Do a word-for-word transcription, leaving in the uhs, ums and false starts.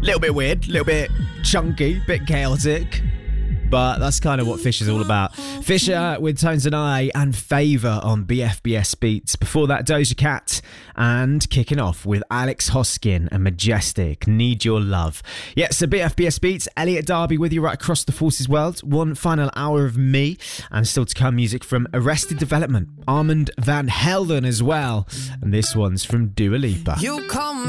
little bit weird, a little bit chunky, bit chaotic. But that's kind of what Fisher's all about. Fisher with Tones and I and Favour on B F B S Beats. Before that, Doja Cat, and kicking off with Alex Hoskin and Majestic, Need Your Love. Yeah, so B F B S Beats, Elliot Darby with you right across the Forces world. One final hour of me, and still to come music from Arrested Development, Armand Van Helden as well. And this one's from Dua Lipa. You come